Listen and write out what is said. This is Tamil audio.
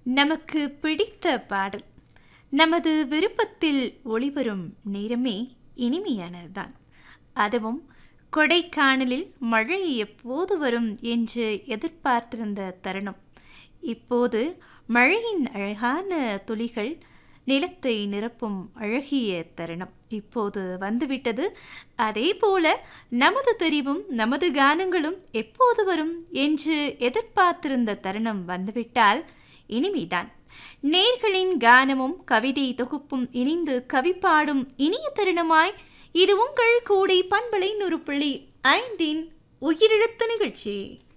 நமக்கு பிடித்த பாடல் நமது விருப்பத்தில் ஒளிவரும் நேரமே இனிமையானதுதான். அதுவும் கொடைக்கானலில் மழை எப்போது வரும் என்று எதிர்பார்த்திருந்த தருணம். இப்போது மழையின் அழகான துளிகள் நிலத்தை நிரப்பும் அழகிய தருணம் இப்போது வந்துவிட்டது. அதே போல நமது தெரிவும் நமது கானங்களும் எப்போது வரும் என்று எதிர்பார்த்திருந்த தருணம் வந்துவிட்டால் இனிமைதான். நேர்களின் கானமும் கவிதை தொகுப்பும் இணைந்து கவி பாடும் இனிய தருணமாய் இது உங்கள் கோடை பண்பலை 100.5 உயிரெழுத்து நிகழ்ச்சி.